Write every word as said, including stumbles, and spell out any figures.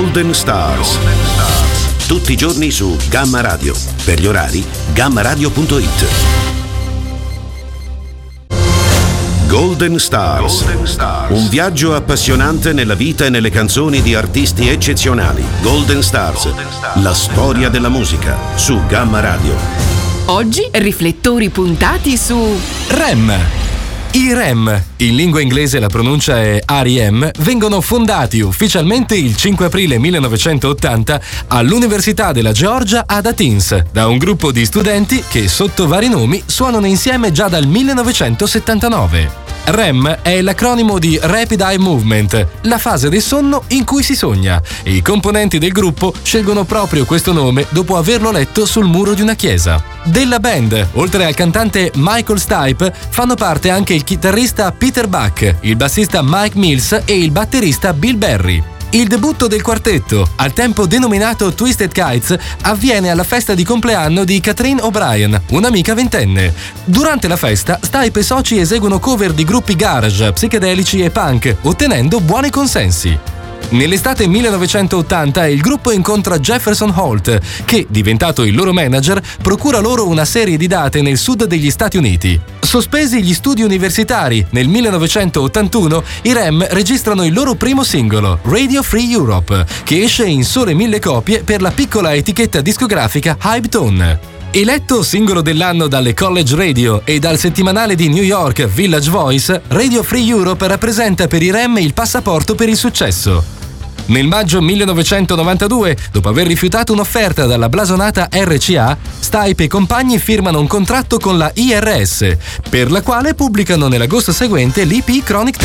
Golden Stars. Tutti i giorni su Gamma Radio. Per gli orari, gamma radio punto it. Golden Stars. Golden Stars. Un viaggio appassionante nella vita e nelle canzoni di artisti eccezionali. Golden Stars. Golden Stars. La storia della musica su Gamma Radio. Oggi riflettori puntati su R E M. I R E M, in lingua inglese la pronuncia è R E M, vengono fondati ufficialmente il cinque aprile millenovecentottanta all'Università della Georgia ad Athens da un gruppo di studenti che sotto vari nomi suonano insieme già dal millenovecentosettantanove. R E M è l'acronimo di Rapid Eye Movement, la fase del sonno in cui si sogna, e i componenti del gruppo scelgono proprio questo nome dopo averlo letto sul muro di una chiesa. Della band, oltre al cantante Michael Stipe, fanno parte anche il chitarrista Peter Buck, il bassista Mike Mills e il batterista Bill Berry. Il debutto del quartetto, al tempo denominato Twisted Kites, avviene alla festa di compleanno di Catherine O'Brien, un'amica ventenne. Durante la festa, Stipe e soci eseguono cover di gruppi garage, psichedelici e punk, ottenendo buoni consensi. Nell'estate millenovecentottanta il gruppo incontra Jefferson Holt, che, diventato il loro manager, procura loro una serie di date nel sud degli Stati Uniti. Sospesi gli studi universitari, nel millenovecentottantuno i R E M registrano il loro primo singolo, Radio Free Europe, che esce in sole mille copie per la piccola etichetta discografica Hypetone. Eletto singolo dell'anno dalle College Radio e dal settimanale di New York Village Voice, Radio Free Europe rappresenta per i R E M il passaporto per il successo. Nel maggio millenovecentonovantadue, dopo aver rifiutato un'offerta dalla blasonata R C A, Stipe e compagni firmano un contratto con la I R S, per la quale pubblicano nell'agosto seguente l'E P Chronic